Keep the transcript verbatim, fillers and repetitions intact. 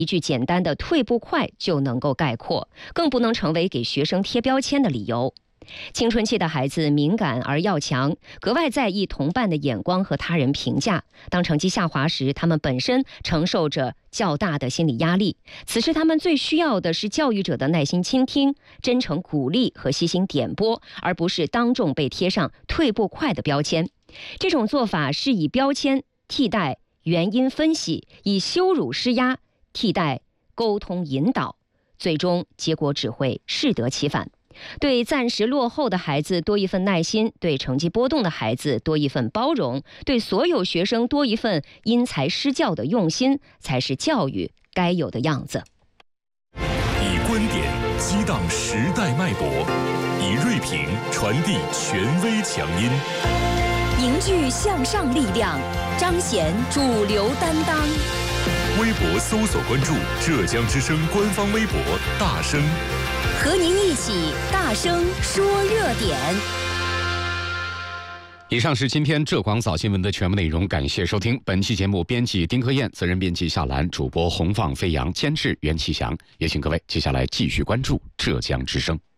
一句简单的退步快就能够概括，更不能成为给学生贴标签的理由。青春期的孩子敏感而要强，格外在意同伴的眼光和他人评价。当成绩下滑时，他们本身承受着较大的心理压力。此时他们最需要的是教育者的耐心倾听、真诚鼓励和细心点拨，而不是当众被贴上退步快的标签。这种做法是以标签替代原因分析，以羞辱施压替代沟通引导，最终结果只会适得其反。对暂时落后的孩子多一份耐心，对成绩波动的孩子多一份包容，对所有学生多一份因材施教的用心，才是教育该有的样子。 以观点激荡时代脉搏，以锐评传递权威强音， 凝聚向上力量，彰显主流担当。 微博搜索关注浙江之声官方微博大声， 和您一起大声说热点。 以上是今天浙广早新闻的全部内容，感谢收听。本期节目编辑丁克燕，责任编辑夏兰，主播洪放飞扬，监制袁启祥。也请各位接下来继续关注浙江之声。